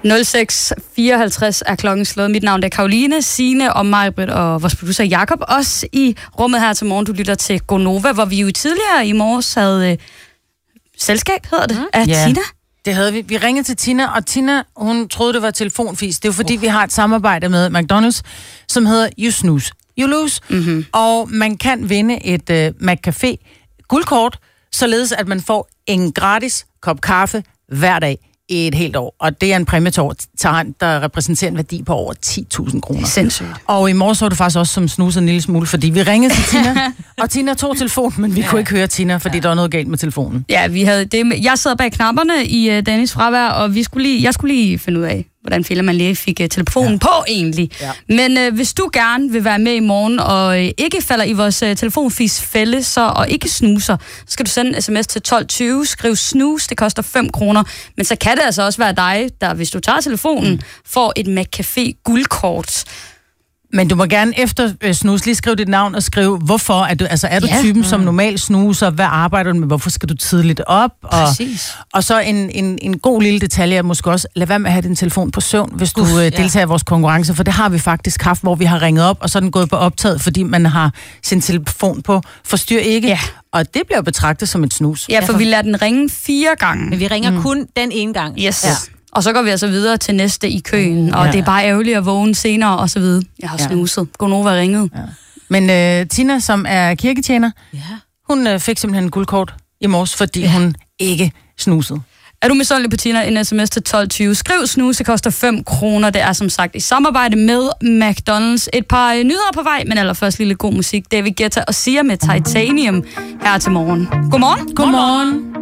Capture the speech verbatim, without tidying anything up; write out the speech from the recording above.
nul seks fireoghalvtreds er klokken slået. Mit navn er Karoline, Signe og Majbrit og vores producer Jakob. Også i rummet her til morgen. Du lytter til Gonova, hvor vi jo tidligere i morges havde øh, selskab, hedder det, mm. af ja. Tina. Det havde vi. Vi ringede til Tina, og Tina, hun troede, det var telefonfis. Det er jo fordi, uh. vi har et samarbejde med McDonald's, som hedder You Snooze, You Lose. Mm-hmm. Og man kan vinde et uh, McCafé guldkort, således at man får en gratis kop kaffe hver dag i et helt år. Og det er en præmie til år, der repræsenterer en værdi på over ti tusind kroner. Sindssygt. Og i morges var du faktisk også som snuset en lille smule, fordi vi ringede til Tina, og Tina tog telefonen, men vi ja. kunne ikke høre Tina, fordi ja. der var noget galt med telefonen. Ja, vi havde det med, jeg sad bag knapperne i uh, Dannys fravær, og vi skulle lige, jeg skulle lige finde ud af, hvordan filer man lige fik uh, telefonen ja. på egentlig. Ja. Men uh, hvis du gerne vil være med i morgen, og uh, ikke falder i vores uh, telefonfis-fælde, så, og ikke snuser, så skal du sende en sms til tolv tyve, skriv snus, det koster fem kroner. Men så kan det altså også være dig, der hvis du tager telefonen, mm. får et McCafé guldkort. Men du må gerne efter øh, snus lige skrive dit navn og skrive, hvorfor er du, altså er du ja. typen, mm. som normal snuser, hvad arbejder du med, hvorfor skal du tidligt op? Og, Præcis. Og så en, en, en god lille detalje er måske også, lad være med at have din telefon på søvn, hvis du Uf, øh, ja. deltager i vores konkurrence, for det har vi faktisk haft, hvor vi har ringet op, og så er den gået på optaget, fordi man har sin telefon på forstyr ikke. Ja. Og det bliver betragtet som et snus. Ja, for vi lader den ringe fire gange. Men vi ringer mm. kun den ene gang. Yes. Ja. Og så går vi altså videre til næste i køen, og ja. det er bare ærgerligt at vågne senere og så videre. Jeg har snuset. Gonova ringet. Ja. Men øh, Tina, som er kirketjener, ja. hun øh, fik simpelthen en guldkort i morges, fordi ja. hun ikke snusede. Er du misundelig på Tina, en sms til tolv tyve. Skriv snus, det koster fem kroner. Det er som sagt i samarbejde med McDonald's. Et par nyheder på vej, men allerførst lille god musik. David Guetta og Sia med Titanium her til morgen. Godmorgen. Godmorgen.